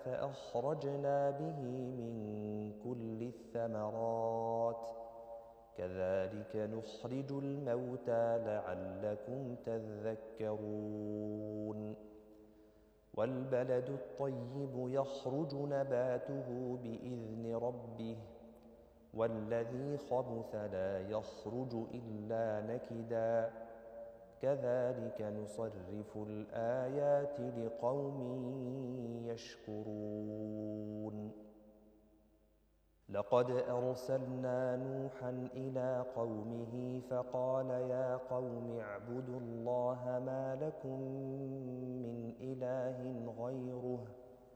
فأخرجنا به من كل الثمرات كذلك نخرج الموتى لعلكم تذكرون والبلد الطيب يخرج نباته بإذن ربه والذي خبث لا يخرج إلا نكدا كذلك نصرف الآيات لقوم يشكرون لقد أرسلنا نوحا إلى قومه فقال يا قوم اعبدوا الله ما لكم من إله غيره